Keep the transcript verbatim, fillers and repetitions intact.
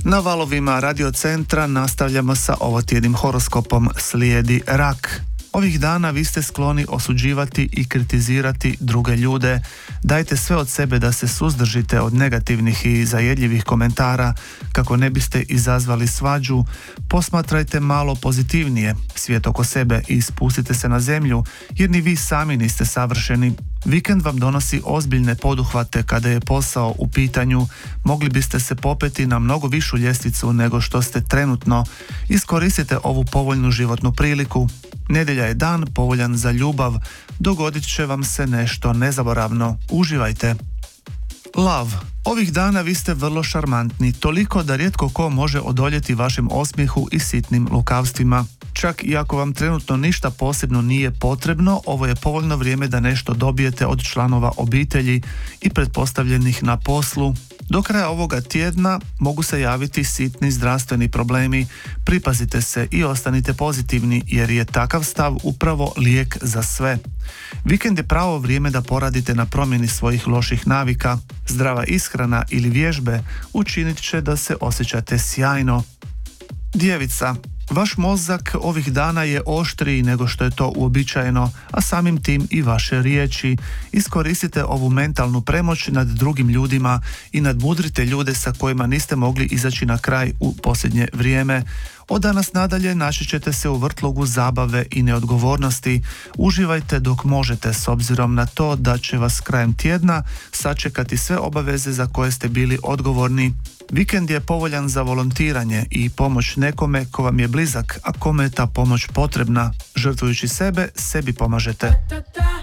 Na valovima Radio Centra nastavljamo sa ovotjednim horoskopom. Slijedi rak. Ovih dana vi ste skloni osuđivati i kritizirati druge ljude. Dajte sve od sebe da se suzdržite od negativnih i zajedljivih komentara kako ne biste izazvali svađu. Posmatrajte malo pozitivnije svijet oko sebe i spustite se na zemlju jer ni vi sami niste savršeni. Vikend vam donosi ozbiljne poduhvate kada je posao u pitanju. Mogli biste se popeti na mnogo višu ljestvicu nego što ste trenutno. Iskoristite ovu povoljnu životnu priliku. Nedjelja je dan povoljan za ljubav. Dogodit će vam se nešto nezaboravno. Uživajte. Lav. Ovih dana vi ste vrlo šarmantni, toliko da rijetko ko može odoljeti vašem osmijehu i sitnim lukavstvima. Čak i ako vam trenutno ništa posebno nije potrebno, ovo je povoljno vrijeme da nešto dobijete od članova obitelji i pretpostavljenih na poslu. Do kraja ovoga tjedna mogu se javiti sitni zdravstveni problemi. Pripazite se i ostanite pozitivni jer je takav stav upravo lijek za sve. Vikend je pravo vrijeme da poradite na promjeni svojih loših navika. Zdrava ishrana ili vježbe učinit će da se osjećate sjajno. Djevica. Vaš mozak ovih dana je oštriji nego što je to uobičajeno, a samim tim i vaše riječi. Iskoristite ovu mentalnu premoć nad drugim ljudima i nadmudrite ljude sa kojima niste mogli izaći na kraj u posljednje vrijeme. Od danas nadalje naći ćete se u vrtlogu zabave i neodgovornosti. Uživajte dok možete s obzirom na to da će vas krajem tjedna sačekati sve obaveze za koje ste bili odgovorni. Vikend je povoljan za volontiranje i pomoć nekome ko vam je blizak, a kome je ta pomoć potrebna. Žrtvujući sebe, sebi pomažete.